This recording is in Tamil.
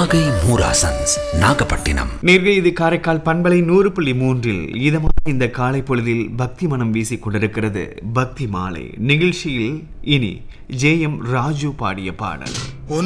நாகை மூராசன்ஸ் நாகப்பட்டினம். நேர்கள், இது காரைக்கால் பண்பலை 100.3 இதமான இந்த காலை பொழுதில் பக்தி மனம் வீசிக் கொண்டிருக்கிறது பக்தி மாலை நிகழ்ச்சியில். இனி ஜே.எம். ராஜு பாடிய பாடல்.